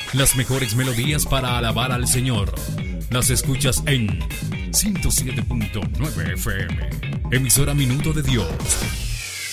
Las mejores melodías para alabar al Señor. Las escuchas en 107.9 FM. Emisora Minuto de Dios.